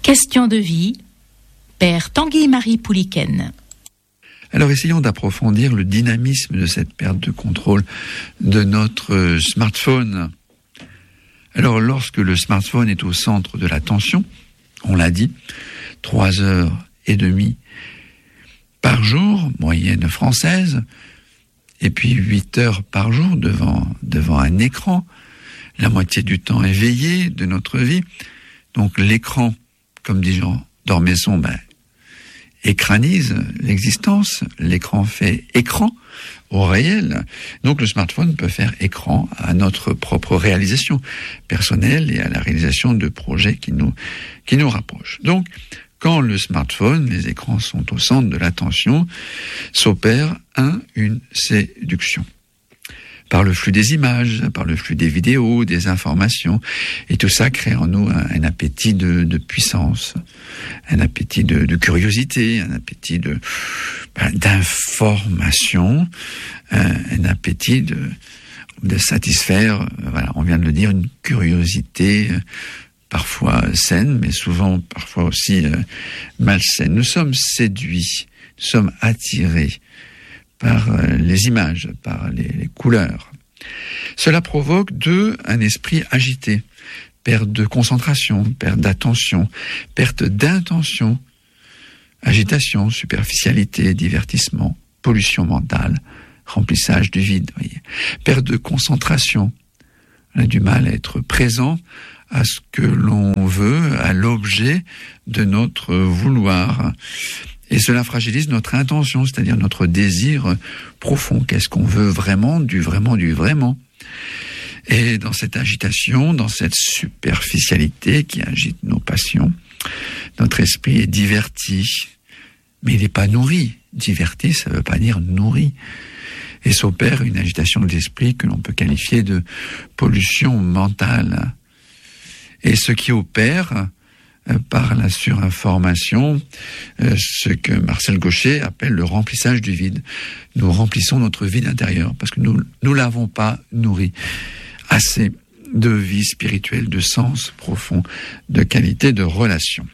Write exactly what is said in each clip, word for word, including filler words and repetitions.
Question de vie, Père Tanguy-Marie Pouliken. Alors essayons d'approfondir le dynamisme de cette perte de contrôle de notre smartphone. Alors lorsque le smartphone est au centre de l'attention, on l'a dit, trois heures et demie par jour, moyenne française, et puis huit heures par jour devant, devant un écran, la moitié du temps éveillé de notre vie. Donc l'écran, comme dit Jean d'Ormesson, ben, écranise l'existence, l'écran fait écran au réel. Donc le smartphone peut faire écran à notre propre réalisation personnelle et à la réalisation de projets qui nous, qui nous rapprochent. Donc, quand le smartphone, les écrans sont au centre de l'attention, s'opère un, une séduction. Par le flux des images, par le flux des vidéos, des informations, et tout ça crée en nous un, un appétit de, de puissance, un appétit de, de curiosité, un appétit de ben, d'information, un, un appétit de, de satisfaire, voilà, on vient de le dire, une curiosité euh, parfois saine, mais souvent parfois aussi euh, malsaine. Nous sommes séduits, nous sommes attirés par euh, les images, par les, les couleurs. Cela provoque, deux, un esprit agité, perte de concentration, perte d'attention, perte d'intention, agitation, superficialité, divertissement, pollution mentale, remplissage du vide, voyez. Perte de concentration, on a du mal à être présent à ce que l'on veut, à l'objet de notre vouloir. Et cela fragilise notre intention, c'est-à-dire notre désir profond. Qu'est-ce qu'on veut vraiment, du vraiment, du vraiment. Et dans cette agitation, dans cette superficialité qui agite nos passions, notre esprit est diverti, mais il n'est pas nourri. Diverti, ça ne veut pas dire nourri. Et s'opère une agitation de l'esprit que l'on peut qualifier de pollution mentale. Et ce qui opère euh, par la surinformation, euh, ce que Marcel Gauchet appelle le remplissage du vide. Nous remplissons notre vide intérieur parce que nous nous l'avons pas nourri assez de vie spirituelle, de sens profond, de qualité de relation.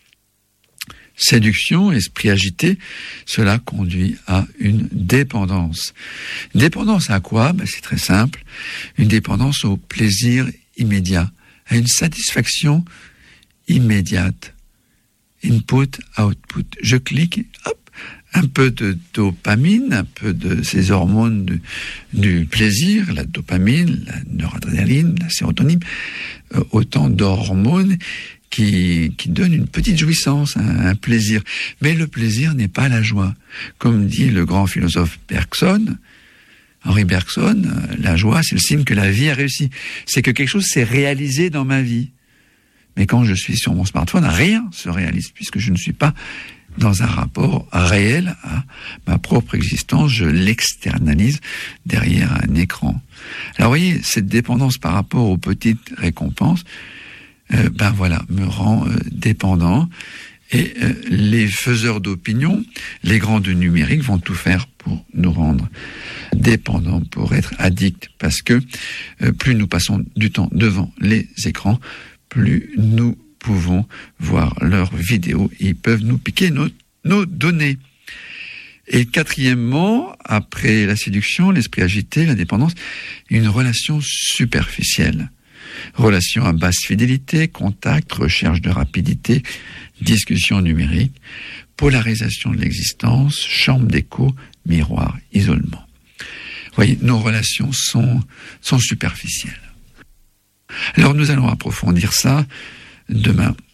Séduction, esprit agité, cela conduit à une dépendance. Dépendance à quoi? Ben, c'est très simple. Une dépendance au plaisir immédiat, à une satisfaction immédiate. Input, output. Je clique, hop, un peu de dopamine, un peu de ces hormones du, du plaisir, la dopamine, la noradrénaline, la sérotonine, euh, autant d'hormones qui, qui donnent une petite jouissance, un, un plaisir. Mais le plaisir n'est pas la joie. Comme dit le grand philosophe Bergson, Henri Bergson, la joie, c'est le signe que la vie a réussi. C'est que quelque chose s'est réalisé dans ma vie. Mais quand je suis sur mon smartphone, rien se réalise, puisque je ne suis pas dans un rapport réel à ma propre existence. Je l'externalise derrière un écran. Alors vous voyez, cette dépendance par rapport aux petites récompenses, euh, ben voilà, me rend euh, dépendant. Et euh, les faiseurs d'opinion, les grands du numérique, vont tout faire pour nous rendre dépendants, pour être addicts, parce que euh, plus nous passons du temps devant les écrans, plus nous pouvons voir leurs vidéos. Ils peuvent nous piquer nos, nos données. Et quatrièmement, après la séduction, l'esprit agité, la dépendance, une relation superficielle. Relation à basse fidélité, contact, recherche de rapidité, discussion numérique, polarisation de l'existence, chambre d'écho, miroir, isolement. Vous voyez, nos relations sont, sont superficielles. Alors nous allons approfondir ça demain